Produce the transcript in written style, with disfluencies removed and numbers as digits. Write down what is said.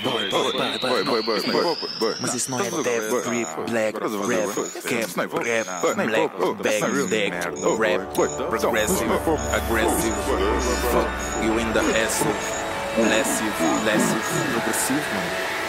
Mas isso não é death, grip, black, rap, cap, rap, black, bag, deck, rap, progressive, aggressive, fuck you in the asshole, massive, progressivo, mano.